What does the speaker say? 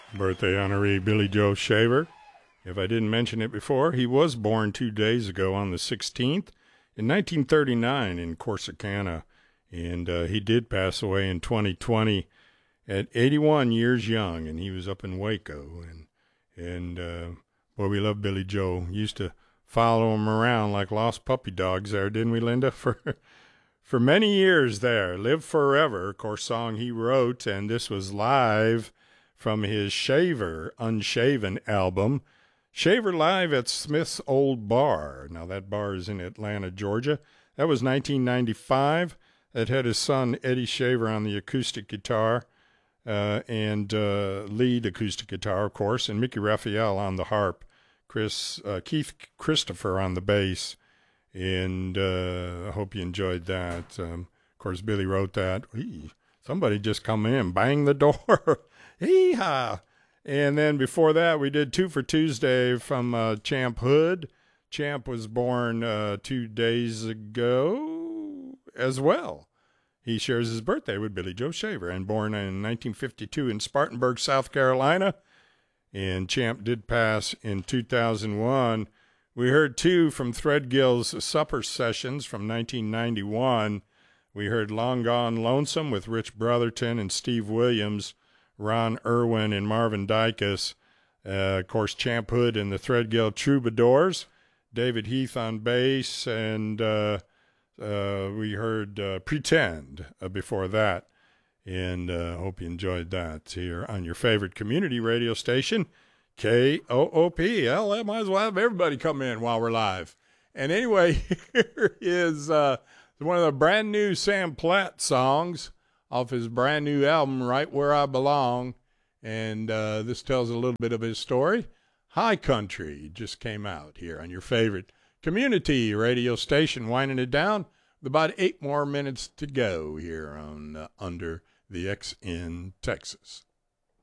Birthday honoree Billy Joe Shaver. If I didn't mention it before, he was born 2 days ago on the 16th in 1939 in Corsicana, and he did pass away in 2020 at 81 years young, and he was up in Waco. And boy, we love Billy Joe. Used to follow him around like lost puppy dogs there, didn't we, Linda? For many years there. Live Forever, of course, song he wrote, and this was live from his Shaver Unshaven album. Shaver live at Smith's Old Bar. Now, that bar is in Atlanta, Georgia. That was 1995. That had his son, Eddie Shaver, on the acoustic guitar and lead acoustic guitar, of course, and Mickey Raphael on the harp. Keith Christopher on the bass. And I hope you enjoyed that. Of course, Billy wrote that. Somebody just come in, bang the door. Hee-haw. And then before that, we did Two for Tuesday from Champ Hood. Champ was born 2 days ago as well. He shares his birthday with Billy Joe Shaver, and born in 1952 in Spartanburg, South Carolina. And Champ did pass in 2001. We heard two from Threadgill's Supper Sessions from 1991. We heard Long Gone Lonesome with Rich Brotherton and Steve Williams, Ron Irwin and Marvin Dykus. Of course, Champ Hood and the Threadgill Troubadours. David Heath on bass, and we heard Pretend before that. And hope you enjoyed that here on your favorite community radio station, KOOP. Hell, I might as well have everybody come in while we're live. And anyway, here is one of the brand new Sam Platt songs off his brand new album, Right Where I Belong. And this tells a little bit of his story. High Country just came out here on your favorite community radio station, winding it down with about 8 more minutes to go here on Under the X in Texas.